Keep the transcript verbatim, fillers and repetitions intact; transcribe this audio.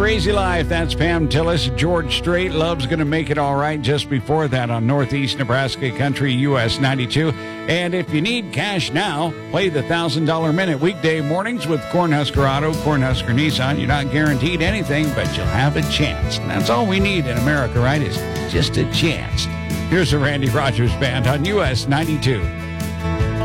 Crazy Life. That's Pam Tillis. George Strait, Love's Gonna Make It All Right. Just before that on Northeast Nebraska Country, U S ninety-two. And if you need cash now, play the one thousand dollar Minute weekday mornings with Cornhusker Auto, Cornhusker Nissan. You're not guaranteed anything, but you'll have a chance. And that's all we need in America, right, is just a chance. Here's the Randy Rogers Band on U S ninety-two.